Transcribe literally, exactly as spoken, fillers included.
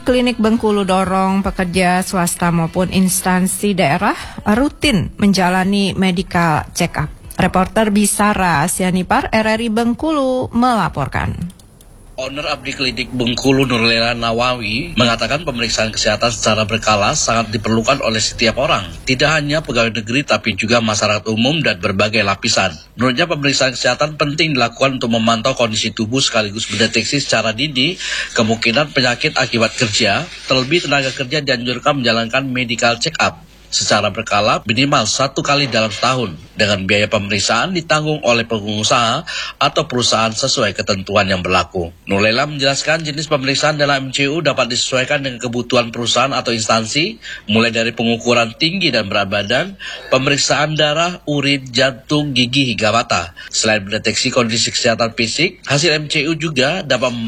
Klinik Bengkulu dorong pekerja swasta maupun instansi daerah rutin menjalani medical check-up. Reporter Bisara Sianipar R R I Bengkulu melaporkan. Owner Abdi Klinik Bengkulu Nurlela Nawawi mengatakan pemeriksaan kesehatan secara berkala sangat diperlukan oleh setiap orang, tidak hanya pegawai negeri tapi juga masyarakat umum dan berbagai lapisan. Menurutnya pemeriksaan kesehatan penting dilakukan untuk memantau kondisi tubuh sekaligus mendeteksi secara dini kemungkinan penyakit akibat kerja, terlebih tenaga kerja dianjurkan menjalankan medical check-up secara berkala minimal satu kali dalam setahun dengan biaya pemeriksaan ditanggung oleh pengusaha atau perusahaan sesuai ketentuan yang berlaku. Nurlela menjelaskan jenis pemeriksaan dalam M C U dapat disesuaikan dengan kebutuhan perusahaan atau instansi, mulai dari pengukuran tinggi dan berat badan, pemeriksaan darah, urin, jantung, gigi hingga mata. Selain mendeteksi kondisi kesehatan fisik, hasil M C U juga dapat